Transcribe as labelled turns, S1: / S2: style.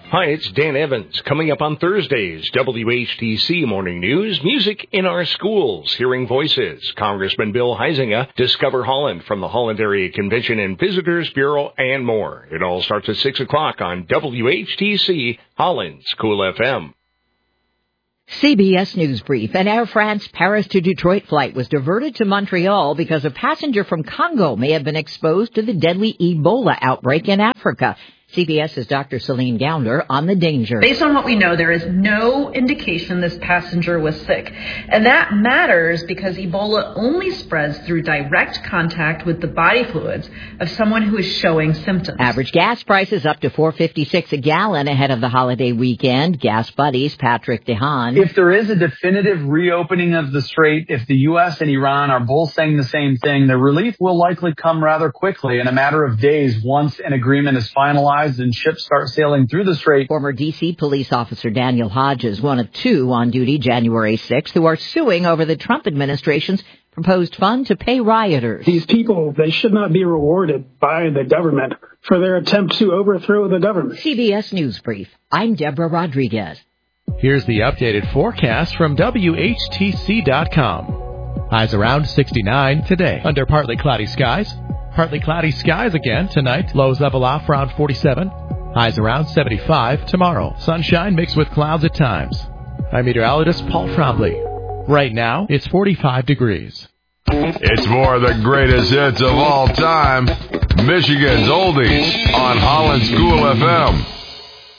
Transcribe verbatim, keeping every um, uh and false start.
S1: Hi, it's Dan Evans. Coming up on Thursdays, W H T C Morning News, music in our schools, hearing voices, Congressman Bill Huizenga, Discover Holland from the Holland Area Convention and Visitors Bureau, and more. It all starts at six o'clock on W H T C, Holland's Cool F M.
S2: C B S News Brief. An Air France Paris to Detroit flight was diverted to Montreal because a passenger from Congo may have been exposed to the deadly Ebola outbreak in Africa. CBS's Doctor Celine Gounder on the danger.
S3: Based on what we know, there is no indication this passenger was sick. And that matters because Ebola only spreads through direct contact with the body fluids of someone who is showing symptoms.
S2: Average gas prices up to four dollars and fifty-six cents a gallon ahead of the holiday weekend. Gas Buddies' Patrick DeHaan.
S4: If there is a definitive reopening of the strait, if the U S and Iran are both saying the same thing, the relief will likely come rather quickly in a matter of days once an agreement is finalized and ships start sailing through the strait.
S2: Former D C police officer Daniel Hodges, one of two on duty January sixth, who are suing over the Trump administration's proposed fund to pay rioters.
S5: These people, they should not be rewarded by the government for their attempt to overthrow the government.
S2: C B S News Brief. I'm Deborah Rodriguez.
S6: Here's the updated forecast from W H T C dot com. Highs around sixty-nine today under partly cloudy skies. Partly cloudy skies again tonight. Lows level off around forty-seven. Highs around seventy-five tomorrow. Sunshine mixed with clouds at times. I'm meteorologist Paul Trombley. Right now, it's forty-five degrees.
S7: It's more of the greatest hits of all time. Michigan's Oldies on Holland's Cool F M.